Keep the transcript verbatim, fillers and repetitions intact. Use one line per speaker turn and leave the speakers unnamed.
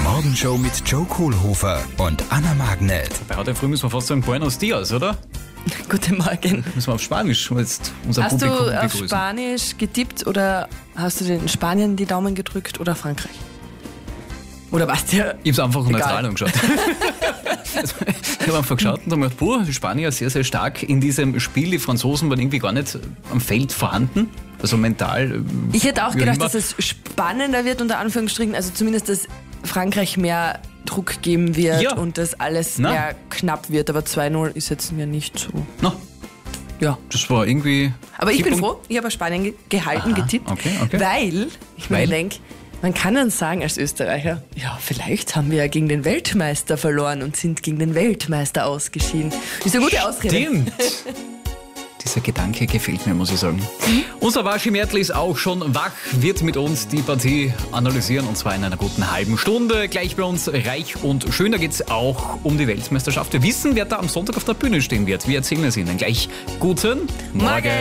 Morgenshow mit Joe Kohlhofer und Anna Magnet.
Bei heute früh müssen wir fast sagen Buenos Dias, oder?
Guten Morgen.
Müssen wir auf Spanisch jetzt unser
Hast
Publikum
du auf
begrüßen.
Spanisch getippt oder hast du den Spanien die Daumen gedrückt oder Frankreich? Oder was dir?
Ich hab's einfach
Egal.
neutral angeschaut. Ich habe einfach geschaut und habe gedacht, boah, die Spanier sehr, sehr stark in diesem Spiel. Die Franzosen waren irgendwie gar nicht am Feld vorhanden. Also mental.
Ich hätte auch
wie
gedacht,
immer.
dass es spannender wird, unter Anführungsstrichen. Also zumindest, dass Frankreich mehr Druck geben wird
Ja.
und dass alles
Na.
mehr knapp wird. Aber zwei null ist jetzt mir nicht so.
Na,
Ja.
das war irgendwie.
Aber ich bin
Tippung-
froh, ich habe auf Spanien ge gehalten,
Aha,
getippt,
okay, okay.
weil ich mir
Weil?
denke, man kann dann sagen als Österreicher, ja, vielleicht haben wir ja gegen den Weltmeister verloren und sind gegen den Weltmeister ausgeschieden. Ist eine gute Ausrede.
Stimmt. Dieser Gedanke gefällt mir, muss ich sagen. Unser Waschi Mertl ist auch schon wach, wird mit uns die Partie analysieren und zwar in einer guten halben Stunde. Gleich bei uns Reich und Schön, da geht es auch um die Weltmeisterschaft. Wir wissen, wer da am Sonntag auf der Bühne stehen wird. Wir erzählen es Ihnen. Gleich guten Morgen.
Morgen.